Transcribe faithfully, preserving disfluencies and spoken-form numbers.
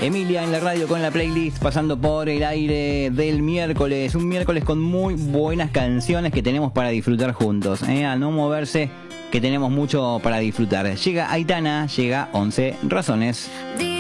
Emilia en la radio con la playlist, pasando por el aire del miércoles. Un miércoles con muy buenas canciones que tenemos para disfrutar juntos. ¿eh? A no moverse, que tenemos mucho para disfrutar. Llega Aitana, llega once razones.